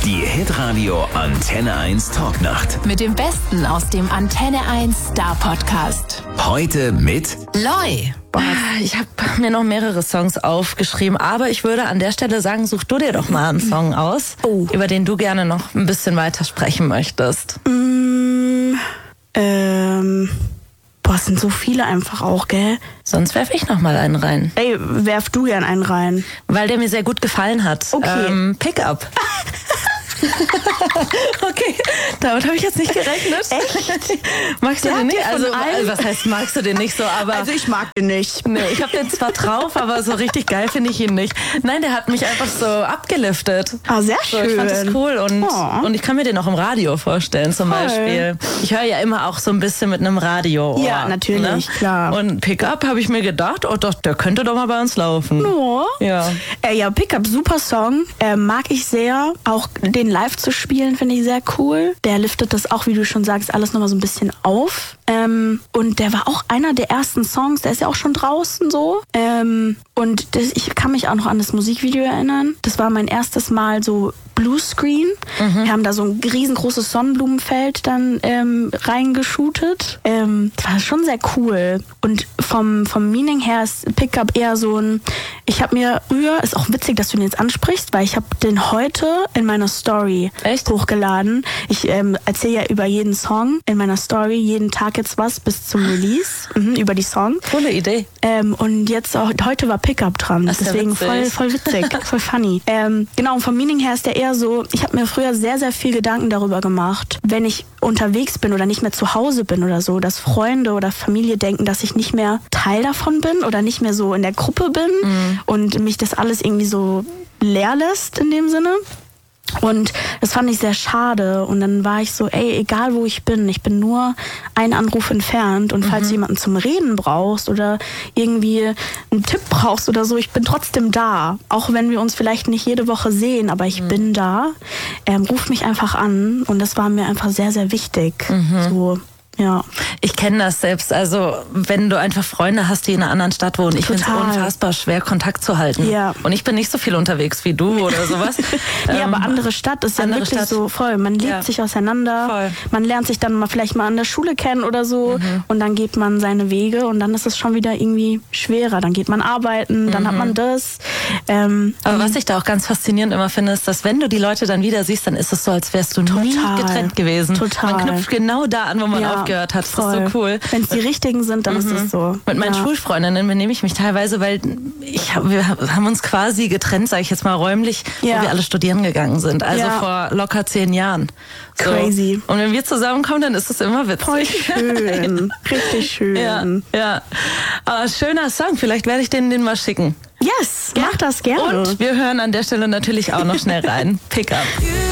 Die Hitradio Antenne 1 Talknacht. Mit dem Besten aus dem Antenne 1 Star Podcast. Heute mit Loi. Ich habe mir noch mehrere Songs aufgeschrieben, aber ich würde an der Stelle sagen, such du dir doch mal einen Song aus, über den du gerne noch ein bisschen weiter sprechen möchtest. Es sind so viele einfach auch, gell? Sonst werfe ich noch mal einen rein. Ey, werf du gern einen rein. Weil der mir sehr gut gefallen hat. Okay. Pickup. Okay, damit habe ich jetzt nicht gerechnet. Echt? Magst du Der den hat nicht? dir von allen- Was heißt, magst du den nicht so? Aber Also ich mag den nicht. nee, ich habe den zwar drauf, aber so richtig geil finde ich ihn nicht. Nein, der hat mich einfach so abgeliftet. Ah, sehr So, schön. ich fand das cool und ich kann mir den auch im Radio vorstellen zum Voll. Beispiel. Ich höre ja immer auch so ein bisschen mit einem Radio. Ja, natürlich, klar. Und Pickup habe ich mir gedacht, oh doch, der könnte doch mal bei uns laufen. Oh. Ja. Ja, Pickup, super Song. Mag ich sehr. Auch den live zu spielen, finde ich sehr cool. Der liftet das auch, wie du schon sagst, alles nochmal so ein bisschen auf. Und der war auch einer der ersten Songs, der ist ja auch schon draußen so. Ich kann mich auch noch an das Musikvideo erinnern. Das war mein erstes Mal so Bluescreen. Wir haben da so ein riesengroßes Sonnenblumenfeld dann reingeshootet. Das war schon sehr cool. Und vom Meaning her ist Pickup eher so ein... Ich habe mir früher, ist auch witzig, dass du den jetzt ansprichst, weil ich habe den heute in meiner Story hochgeladen. Ich erzähle ja über jeden Song in meiner Story, jeden Tag jetzt was bis zum Release über die Song. Coole Idee. Und jetzt heute war Pickup dran. Das ist ja Deswegen witzig. voll witzig, voll funny. Genau, und vom Meaning her ist der eher so, ich habe mir früher sehr, sehr viel Gedanken darüber gemacht, wenn ich unterwegs bin oder nicht mehr zu Hause bin oder so, dass Freunde oder Familie denken, dass ich nicht mehr Teil davon bin oder nicht mehr so in der Gruppe bin und mich das alles irgendwie so leer lässt in dem Sinne. Und das fand ich sehr schade. Und dann war ich so, ey, egal wo ich bin nur einen Anruf entfernt. Und falls du jemanden zum Reden brauchst oder irgendwie einen Tipp brauchst oder so, ich bin trotzdem da. Auch wenn wir uns vielleicht nicht jede Woche sehen, aber ich bin da. Ruf mich einfach an. Und das war mir einfach sehr, sehr wichtig. So. Ja. Ich kenne das selbst. Also wenn du einfach Freunde hast, die in einer anderen Stadt wohnen, ich finde es Total. unfassbar schwer, Kontakt zu halten. Ja. Und ich bin nicht so viel unterwegs wie du oder sowas. Nee, aber andere Stadt ist ja andere wirklich Stadt. so voll. Man lebt sich auseinander. Voll. Man lernt sich dann vielleicht mal an der Schule kennen oder so. Und dann geht man seine Wege und dann ist es schon wieder irgendwie schwerer. Dann geht man arbeiten, dann hat man das. Aber was ich da auch ganz faszinierend immer finde, ist, dass wenn du die Leute dann wieder siehst, dann ist es so, als wärst du nie getrennt gewesen. Total. Man knüpft genau da an, wo man aufgehört hat. Das ist so cool. Wenn es die richtigen sind, dann ist es so. Mit meinen Schulfreundinnen benehme ich mich teilweise, weil wir haben uns quasi getrennt, sage ich jetzt mal räumlich, wo wir alle studieren gegangen sind. Also vor locker 10 Jahren. So. Crazy. Und wenn wir zusammenkommen, dann ist es immer witzig. Voll schön. Richtig schön. Ja. Aber schöner Song. Vielleicht werde ich den mal schicken. Yes, mach das gerne. Und wir hören an der Stelle natürlich auch noch schnell rein. Pickup.